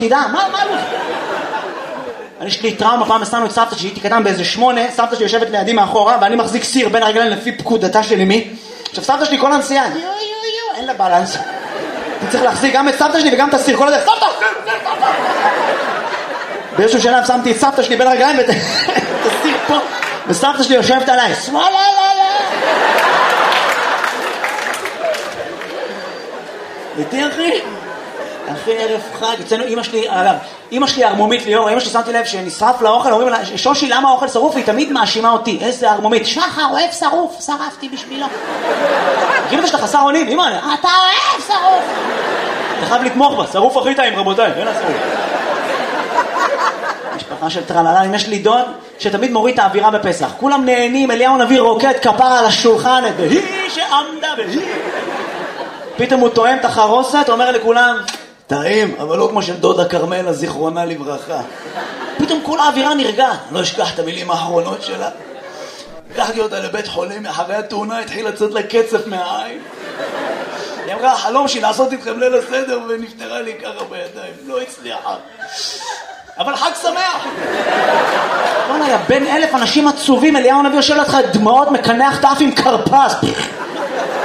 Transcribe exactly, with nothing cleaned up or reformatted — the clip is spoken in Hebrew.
תדע, מה, מה לא? יש לי טראומה, פעם הסתנו את סבתא שהייתי קטן באיזה שמונה, סבתא שלי יושבת לידי מאחורה, ואני מחזיק סיר בין הרגליים לפי פקודתה של אמי. עכשיו סבתא שלי כל הנסיעה, יו יו יו, אין לה בלנס. אני צריך להחזיק גם את סבתא שלי וגם את הסיר, כל הדרך, סבתא, סבתא. באיזשהו שלב שמתי את סבתא שלי בין הרגליים ואת הסיר פה, וסבתא שלי יושבת עליי, סמאלה, לא, לא. איתי אחי? אחי ערב חג, אצלנו אמא שלי, אגב, אמא שלי הרמומית ליאור, אמא שלי שמתי לב שנשרף לאוכל, אומרים לה, שושי למה האוכל שרוף? היא תמיד מאשימה אותי, איזה הרמומית, שחר אוהב שרוף, שרפתי בשבילו. כאילו שאתה חסר אונים, אמא, אתה אוהב שרוף. אתה חייב לתמוך בה, שרוף הכי טעים רבותיי, אין השרוף. משפחה של טרללה, יש לי דוד שתמיד מוריד את האווירה בפסח, כולם נהנים, אליהו נביא רוקד כפרה על השולחן, והיא שעמדה והיא. פתאום הוא תואם את החרוסת, אומר לכולם, טעים, אבל לא כמו של דודה קרמלה, זיכרונה לברכה. פתאום כל האווירה נרגעת, לא אשכח את המילים האחרונות שלה. לקחתי אותה לבית חולים, אחרי התאונה התחיל לצאת לה קצף מהעין. היא אמרה, החלום שלי לעשות איתכם ליל הסדר, ונפטרה לי ככה בידיים, לא הצליחה. אבל חג שמח! לא נהיה, בין אלף אנשים עצובים, אליהו הנביא יושב לך דמעות, מקנח תף עם קרפס.